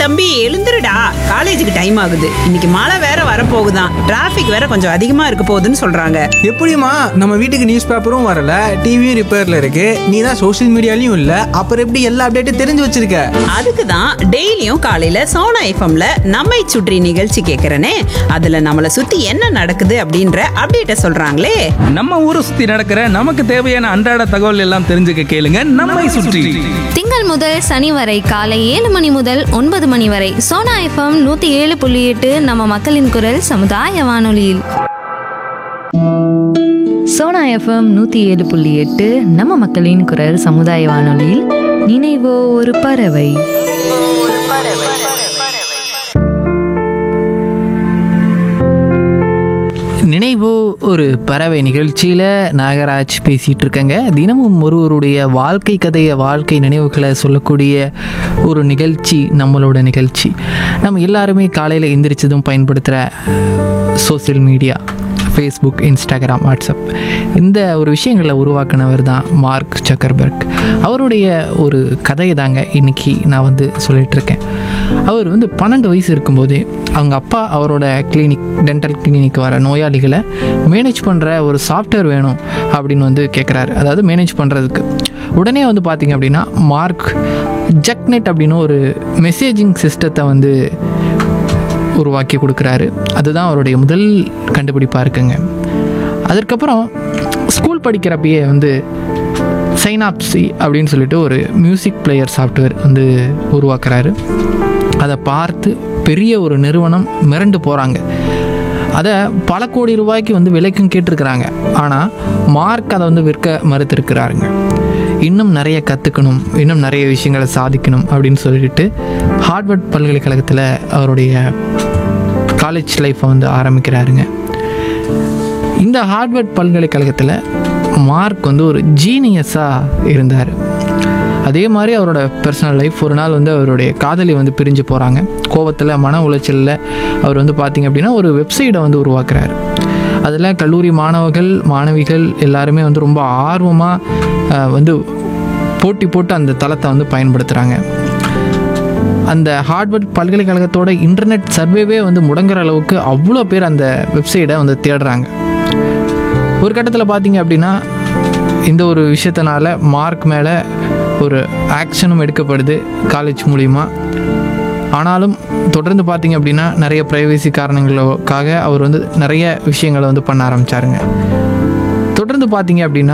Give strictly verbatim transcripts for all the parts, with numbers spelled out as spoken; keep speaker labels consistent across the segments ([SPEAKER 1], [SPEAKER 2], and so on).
[SPEAKER 1] தம்பி எழுந்துருடா, காலேஜுக்கு டைம் ஆகுது. இன்னைக்கு மழை வேற வரப்போகுதான், டிராஃபிக் வேற கொஞ்சம் அதிகமா இருக்க போகுதுன்னு சொல்றாங்க.
[SPEAKER 2] எப்படிம்மா? நம்ம வீட்டுக்கு நியூஸ் பேப்பரும் வரல, டிவியும் ரிப்பேர்ல இருக்கு. நீ தான் சோஷியல் மீடியாலையும் இல்ல, அப்புறம் எப்படி எல்லா அப்டேட்டும் தெரிஞ்சு வச்சிருக்க?
[SPEAKER 1] அதுக்கு தான் டெய்லியும் காலையில சோனா எஃப்எம்ல நம்மை சுற்றி நிகழ்ச்சி கேட்கறனே. அதுல நம்மளை சுத்தி என்ன நடக்குது அப்படின்ற அப்டேட்ட சொல்றாங்களே.
[SPEAKER 3] நம்ம ஊரை சுத்தி நடக்கிற நமக்கு தேவையான அன்றாட தகவல் எல்லாம் தெரிஞ்சுக்க கேளுங்க நம்மை சுற்றி.
[SPEAKER 4] திங்கள் முதல் சனி வரை காலை ஏழு மணி முதல் ஒன்பது மணி வரை சோனா எஃப்எம் நூத்தி ஏழு புள்ளி எட்டு நம்ம மக்களின் குரல் சமுதாய வானொலியில்.
[SPEAKER 5] சோனா எஃப்எம் நூத்தி ஏழு புள்ளி எட்டு நம்ம மக்களின் குரல் சமுதாய வானொலியில் நினைவோ ஒரு பறவை.
[SPEAKER 6] நினைவோ ஒரு பறவை நிகழ்ச்சியில் நாகராஜ் பேசிகிட்டு இருக்கேங்க. தினமும் ஒருவருடைய வாழ்க்கை கதையை, வாழ்க்கை நினைவுகளை சொல்லக்கூடிய ஒரு நிகழ்ச்சி நம்மளோட நிகழ்ச்சி. நம்ம எல்லாருமே காலையில் எந்திரிச்சதும் பயன்படுத்துகிற social media, Facebook, Instagram, WhatsApp, இந்த ஒரு விஷயங்களை உருவாக்கினவர் தான் மார்க் ஜக்கர்பர்க். அவருடைய ஒரு கதையை தாங்க இன்றைக்கி நான் வந்து சொல்லிகிட்ருக்கேன். அவர் வந்து பன்னெண்டு வயசு இருக்கும்போதே அவங்க அப்பா அவரோட கிளினிக், டென்டல் கிளினிக் வர நோயாளிகளை மேனேஜ் பண்ணுற ஒரு சாஃப்ட்வேர் வேணும் அப்படின்னு வந்து கேட்குறாரு. அதாவது மேனேஜ் பண்ணுறதுக்கு உடனே வந்து பார்த்திங்க அப்படின்னா மார்க் ஜக்நெட் அப்படின்னு ஒரு மெசேஜிங் சிஸ்டத்தை வந்து உருவாக்கி கொடுக்குறாரு. அதுதான் அவருடைய முதல் கண்டுபிடிப்பாக இருக்குங்க. அதற்கப்புறம் ஸ்கூல் படிக்கிறப்பயே வந்து சைனாப்சி அப்படின்னு சொல்லிட்டு ஒரு மியூசிக் பிளேயர் சாஃப்ட்வேர் வந்து உருவாக்குறாரு. அதை பார்த்து பெரிய ஒரு நிறுவனம் மிரண்டு போகிறாங்க. அதை பல கோடி ரூபாய்க்கு வந்து விலைக்கும் கேட்டிருக்கிறாங்க. ஆனால் மார்க் அதை வந்து விற்க மறுத்திருக்கிறாருங்க. இன்னும் நிறைய கற்றுக்கணும், இன்னும் நிறைய விஷயங்களை சாதிக்கணும் அப்படின்னு சொல்லிட்டு ஹார்வர்ட் பல்கலைக்கழகத்தில் அவருடைய காலேஜ் லைஃப்பை வந்து ஆரம்பிக்கிறாருங்க. இந்த ஹார்வர்ட் பல்கலைக்கழகத்தில் மார்க் வந்து ஒரு ஜீனியஸாக இருந்தார். அதே மாதிரி அவரோட பர்சனல் லைஃப், ஒரு நாள் வந்து அவருடைய காதலி வந்து பிரிஞ்சு போகிறாங்க. கோபத்தில், மன உளைச்சலில் அவர் வந்து பார்த்திங்க அப்படின்னா ஒரு வெப்சைட்டை வந்து உருவாக்குறாரு. அதில் கல்லூரி மாணவர்கள், மாணவிகள் எல்லாருமே வந்து ரொம்ப ஆர்வமாக வந்து போட்டி போட்டு அந்த தளத்தை வந்து பயன்படுத்துகிறாங்க. அந்த ஹார்வர்ட் பல்கலைக்கழகத்தோட இன்டர்நெட் சர்வேவே வந்து முடங்குற அளவுக்கு அவ்வளோ பேர் அந்த வெப்சைட்டை வந்து தேடுறாங்க. ஒரு கட்டத்தில் பார்த்திங்க அப்படின்னா இந்த ஒரு விஷயத்தினால மார்க் மேலே ஒரு ஆக்ஷனும் எடுக்கப்படுது காலேஜ் மூலிமா. ஆனாலும் தொடர்ந்து பார்த்திங்க அப்படின்னா நிறைய ப்ரைவசி காரணங்களுக்காக அவர் வந்து நிறைய விஷயங்களை வந்து பண்ண ஆரம்பித்தாருங்க. தொடர்ந்து பார்த்திங்க அப்படின்னா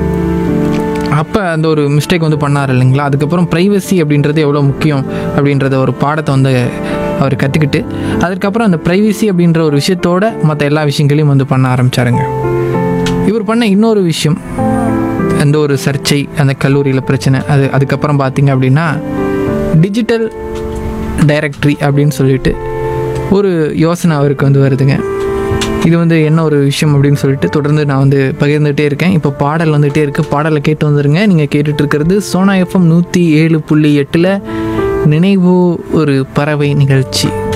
[SPEAKER 6] அப்போ அந்த ஒரு மிஸ்டேக் வந்து பண்ணார் இல்லைங்களா. அதுக்கப்புறம் ப்ரைவசி அப்படின்றது எவ்வளோ முக்கியம் அப்படின்றத ஒரு பாடத்தை வந்து அவர் கற்றுக்கிட்டு, அதுக்கப்புறம் அந்த ப்ரைவசி அப்படின்ற ஒரு விஷயத்தோட மற்ற எல்லா விஷயங்களையும் வந்து பண்ண ஆரம்பித்தாருங்க. இவர் பண்ண இன்னொரு விஷயம், அந்த ஒரு சர்ச்சை, அந்த கல்லூரியில் பிரச்சனை, அது அதுக்கப்புறம் பார்த்திங்க அப்படின்னா டிஜிட்டல் டைரக்டரி அப்படின்னு சொல்லிட்டு ஒரு யோசனை அவருக்கு வந்து வருதுங்க. இது வந்து என்ன ஒரு விஷயம் அப்படின்னு சொல்லிட்டு தொடர்ந்து நான் வந்து பகிர்ந்துகிட்டே இருக்கேன். இப்போ பாடல் வந்துகிட்டே இருக்குது, பாடலை கேட்டு வந்துடுங்க. நீங்கள் கேட்டுட்டு இருக்கிறது சோனா எஃப்எம் நூற்றி ஏழு புள்ளி எட்டில் நினைவு ஒரு பறவை நிகழ்ச்சி.